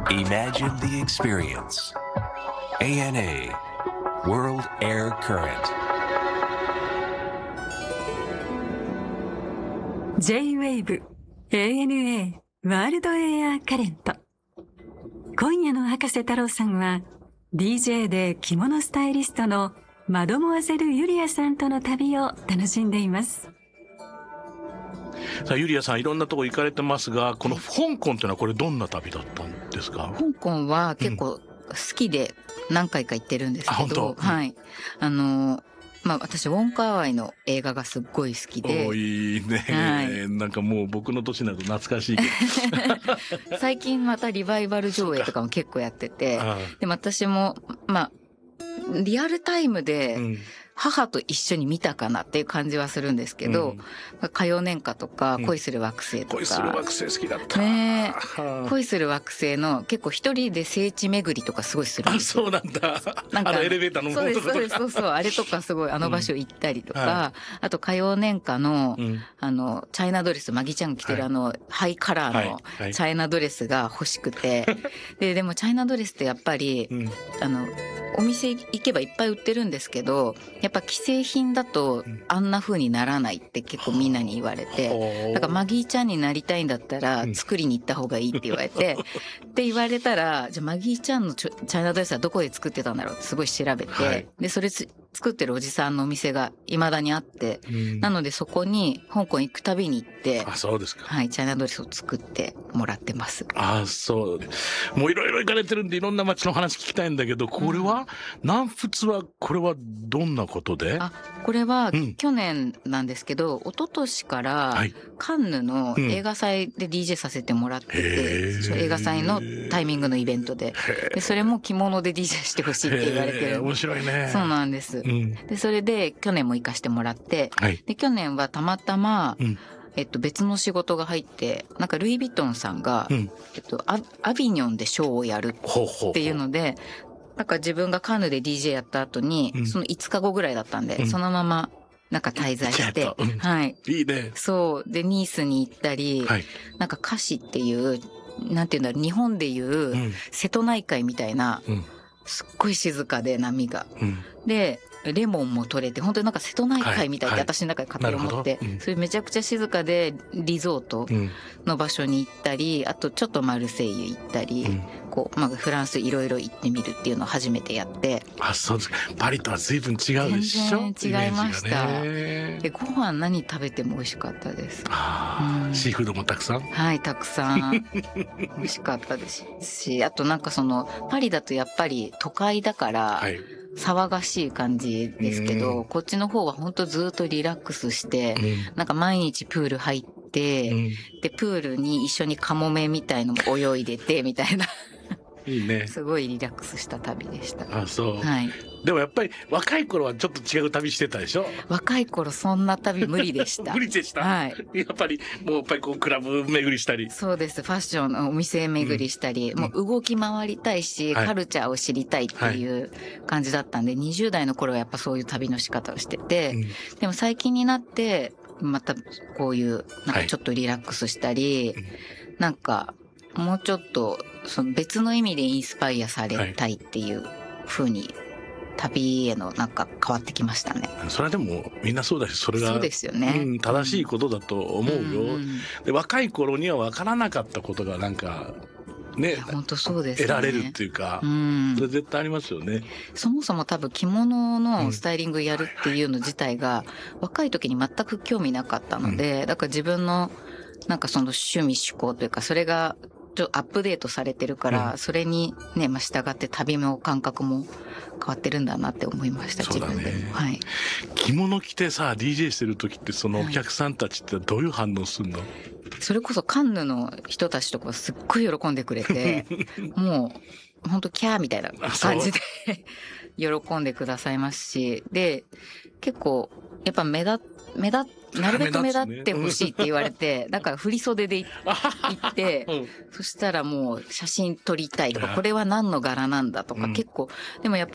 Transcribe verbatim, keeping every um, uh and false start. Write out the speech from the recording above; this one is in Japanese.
Imagine the experience. エーエヌエー World Air Current J-Wave エーエヌエー ワールドエアカレント。今夜の葉加瀬太郎さんは ディージェー で着物スタイリストのマドモアゼルユリアさんとの旅を楽しんでいます。 さあユリアさんいろんなとこ行かれてますが、この香港っていうのはこれどんな旅だったんですか？ 香港は結構好きで何回か行ってるんですけど、 うん、 はい、あのまあ私ウォンカーワイの映画がすっごい好きで、 おいいね、はい、なんかもう僕の年になると懐かしいけど最近またリバイバル上映とかも結構やってて、で私もまあリアルタイムで、うん母と一緒に見たかなっていう感じはするんですけど、うん、歌謡年歌とか恋する惑星とか、 恋する惑星好きだったね。恋する惑星の結構一人で聖地巡りとかすごいするんですよ。 あ、そうなんだ。なんかあのエレベーターのそうですそうですそうそうあれとかすごいあの場所行ったりとか、うんはい、あと歌謡年歌の、うん、あのチャイナドレスマギちゃん着てるあの、はい、ハイカラーのチャイナドレスが欲しくて、はいはい、ででもチャイナドレスってやっぱり、うん、あのお店行けばいっぱい売ってるんですけど、やっぱ既製品だとあんな風にならないって結構みんなに言われて、だからマギーちゃんになりたいんだったら作りに行った方がいいって言われて、って言われたら、じゃあマギーちゃんのチャイナドレスはどこで作ってたんだろうってすごい調べて、はい、でそれ作ってるおじさんのお店が未だにあって、うん、なのでそこに香港行くたびに行って、 あ、そうですか。 はい、チャイナドレスを作ってもらってます。 あ、そう。もういろいろ行かれてるんでいろんな街の話聞きたいんだけど、これは、うん、南仏はこれはどんなことで？ あ、これは去年なんですけど、うん、一昨年からカンヌの映画祭で ディージェー させてもらってて、うん、映画祭のタイミングのイベントで、でそれも着物で ディージェー してほしいって言われてる。 面白いね。 そうなんです。うん、でそれで去年も行かしてもらって、はい、で去年はたまたま、うんえっと、別の仕事が入ってなんかルイ・ヴィトンさんが、うんえっと、ア, アビニョンでショーをやるっていうので、なんか自分がカンヌで ディージェー やった後に、うん、そのいつかごぐらいだったんで、うん、そのままなんか滞在して、 うん、 はい、 いいね。 そうでニースに行ったり、はい、なんかカシっていうなんていうんだろう、日本でいう瀬戸内海みたいな、うん、すっごい静かで波が、うん、でレモンも取れて本当になんか瀬戸内海みたいって私の中で勝手に思って、はいはいうん、それめちゃくちゃ静かでリゾートの場所に行ったり、あとちょっとマルセイユ行ったり、うん、こうまあ、フランスいろいろ行ってみるっていうのを初めてやって。 あ、そうですか。パリとは随分違うでしょ。 全然違いました。でご飯何食べても美味しかったです。 あ、うん、シーフードもたくさん。 はい、たくさん美味しかったですし、あとなんかそのパリだとやっぱり都会だから、はい、騒がしい感じですけど、うん、こっちの方は本当ずっとリラックスして、うん、なんか毎日プール入って、うん、でプールに一緒にカモメみたいのも泳いでてみたいないいね。すごいリラックスした旅でした。 あ、そう。 はい。 でもやっぱり若い頃はちょっと違う旅してたでしょ？ 若い頃そんな旅無理でした。 無理でした。 はい。 やっぱりもうやっぱりこうクラブ巡りしたり。 そうです。ファッションのお店巡りしたり、うん、もう動き回りたいし、うん、カルチャーを知りたいっていう感じだったんで、はい、にじゅう代の頃はやっぱそういう旅の仕方をしてて、うん、でも最近になってまたこういうなんかちょっとリラックスしたり、はい、なんかもうちょっとその別の意味でインスパイアされたいっていう風に旅へのなんか変わってきましたね。 それはでもみんなそうだし、それがそうですよね、 うん、正しいことだと思うよ、うんうん、で若い頃には分からなかったことがなんかね、 本当そうですね、 得られるっていうか、うん、それ絶対ありますよね。 そもそも多分着物のスタイリングやるっていうの自体が若い時に全く興味なかったので、うん、だから自分のなんかその趣味趣向というかそれがちょっとアップデートされてるから、うん、それにね、まあ、従って旅の感覚も変わってるんだなって思いました。 そうだね、 自分でも、はい、 着物着てさ ディージェー してる時ってそのお客さんたちってどういう反応するの？はい、 それこそカンヌの人たちとかすっごい喜んでくれてもう本当キャーみたいな感じで喜んでくださいますし、で結構やっぱ目立目立なるべく目立ってほしいって言われて、ね、だから振り袖で行って、うん、そしたらもう写真撮りたいとか、これは何の柄なんだとか、うん、結構でもやっぱ